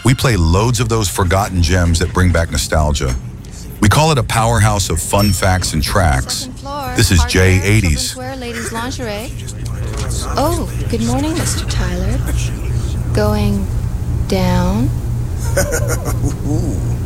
We play loads of those forgotten gems that bring back nostalgia. We call it a powerhouse of fun facts and tracks. Second floor. This is Hardware, J80s. children's wear, ladies' lingerie. Oh, good morning, Mr. Tyler. Going down?